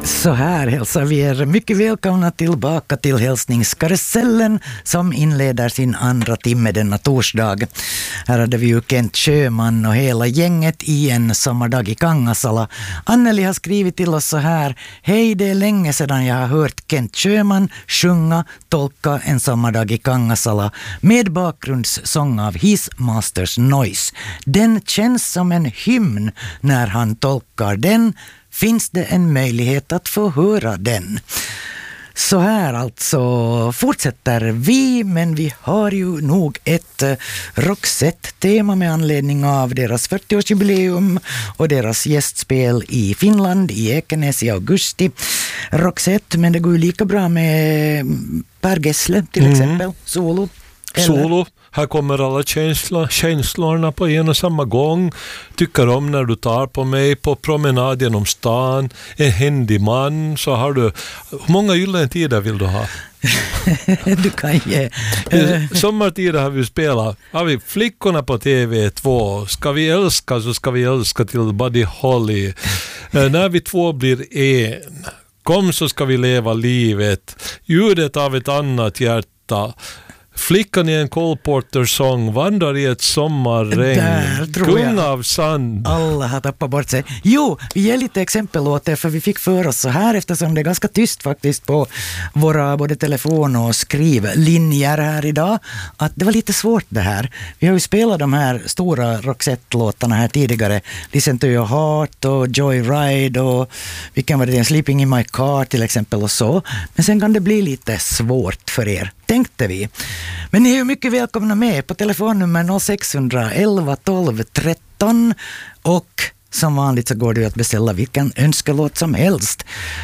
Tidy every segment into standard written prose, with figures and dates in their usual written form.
Så här hälsar vi er mycket välkomna tillbaka till hälsningskarusellen som inleder sin andra timme denna torsdag. Här hade vi ju Kent Sjöman och hela gänget i en sommardag i Kangasala. Anneli har skrivit till oss så här: hej, det är länge sedan jag har hört Kent Sjöman sjunga, tolka en sommardag i Kangasala med bakgrundssång av His Masters Noise. Den känns som en hymn när han tolkar den. Finns det en möjlighet att få höra den? Så här alltså fortsätter vi, men vi har ju nog ett Roxette-tema med anledning av deras 40-årsjubileum och deras gästspel i Finland i Ekenäs i augusti. Roxette, men det går ju lika bra med Per Gessle till exempel, solo. Solo. Här kommer alla känslorna på en och samma gång. Tycker om när du tar på mig på promenad genom stan. En händig man. Så har du... Hur många gyllene tider vill du ha? Du kan ge... Sommartider har vi spelat. Har vi Flickorna på TV2. Ska vi älska så ska vi älska till Buddy Holly. När vi två blir en. Kom så ska vi leva livet. Ljudet av ett annat hjärta. Flickan i en Cole Porter-sång vandrar i ett sommarregn. Kung av sand. Alla har tappat bort sig. Jo, vi ger lite exempel åt det, för vi fick för oss så här, eftersom det är ganska tyst faktiskt på våra både telefon- och skrivlinjer här idag, att det var lite svårt det här. Vi har ju spelat de här stora Roxette-låtarna här tidigare. Listen to your heart och Joyride och vilken var det? Sleeping in my car till exempel och så. Men sen kan det bli lite svårt för er, tänkte vi. Men ni är ju mycket välkomna med på telefonnummer 0611 12 13 och som vanligt så går det ju att beställa vilken önskelåt som helst.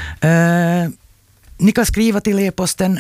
Ni kan skriva till e-posten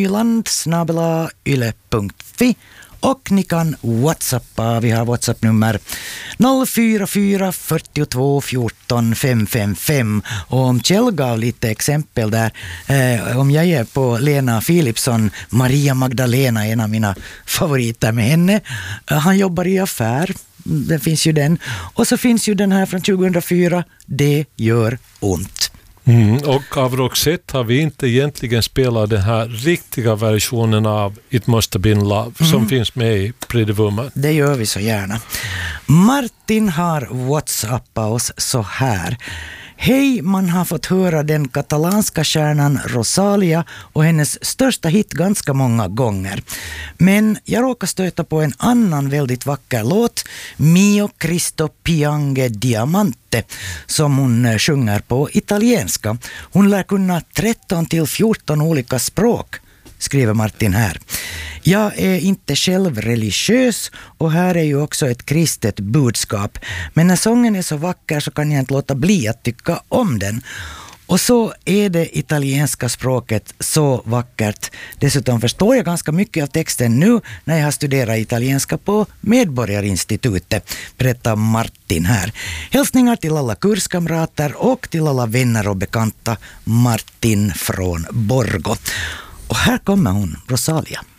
nyland@yle.fi och ni kan whatsappa. Vi har WhatsApp-nummer 044 42 14 555. Och om Kjell gav lite exempel där, om jag är på Lena Philipsson, Maria Magdalena, en av mina favoriter med henne. Han jobbar i affär. Det finns ju den. Och så finns ju den här från 2004, Det gör ont. Och av Roxette har vi inte egentligen spelat den här riktiga versionen av It Must Have Been Love som finns med i Pretty Woman. Det gör vi så gärna. Martin har WhatsAppat oss så här: hej, man har fått höra den katalanska stjärnan Rosalia och hennes största hit ganska många gånger. Men jag råkar stöta på en annan väldigt vacker låt, Mio Cristo Piange Diamante, som hon sjunger på italienska. Hon lär kunna 13 till 14 olika språk, skriver Martin här. Jag är inte själv religiös och här är ju också ett kristet budskap. Men när sången är så vacker så kan jag inte låta bli att tycka om den. Och så är det italienska språket så vackert. Dessutom förstår jag ganska mycket av texten nu när jag har studerat italienska på Medborgarinstitutet, berättar Martin här. Hälsningar till alla kurskamrater och till alla vänner och bekanta. Martin från Borgå. Och här kommer hon, Rosalia.